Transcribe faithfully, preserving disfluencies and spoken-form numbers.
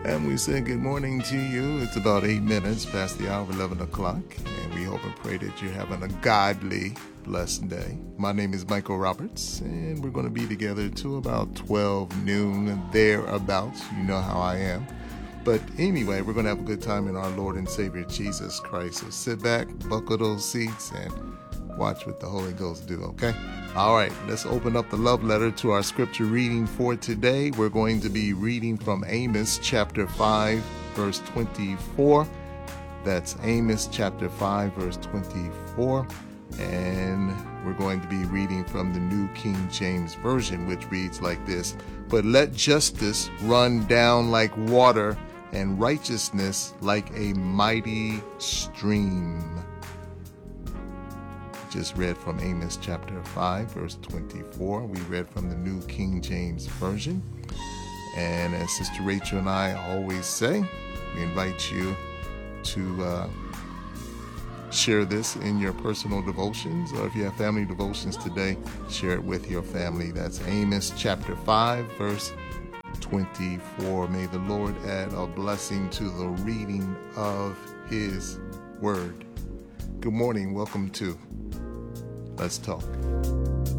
And we say good morning to you. It's about eight minutes past the hour of eleven o'clock, and we hope and pray that you're having a godly, blessed day. My name is Michael Roberts, and we're going to be together till about twelve noon, thereabouts. You know how I am. But anyway, we're going to have a good time in our Lord and Savior Jesus Christ. So sit back, buckle those seats, and watch what the Holy Ghost do, okay? All right, let's open up the love letter to our scripture reading for today. We're going to be reading from Amos chapter five, verse twenty-four. That's Amos chapter five, verse twenty-four. And we're going to be reading from the New King James Version, which reads like this: "But let justice run down like water, and righteousness like a mighty stream." Just read from Amos chapter five, verse twenty-four. We read from the New King James Version. And as Sister Rachel and I always say, we invite you to uh, share this in your personal devotions, or if you have family devotions today, share it with your family. That's Amos chapter five, verse twenty-four. May the Lord add a blessing to the reading of His Word. Good morning. Welcome to Let's Talk.